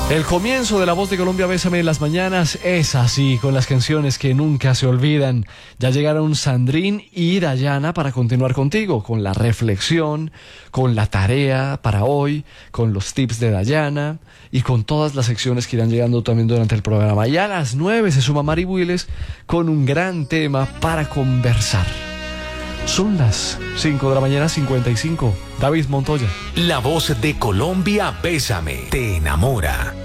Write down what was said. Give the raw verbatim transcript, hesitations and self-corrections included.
El comienzo de La Voz de Colombia, Bésame en las mañanas, es así, con las canciones que nunca se olvidan. Ya llegaron Sandrín y Dayana para continuar contigo, con la reflexión, con la tarea para hoy, con los tips de Dayana y con todas las secciones que irán llegando también durante el programa. Y a las nueve se suma Mari Builes con un gran tema para conversar. Son las cinco de la mañana, cincuenta y cinco. David Montoya. La Voz de Colombia, Bésame, te enamora.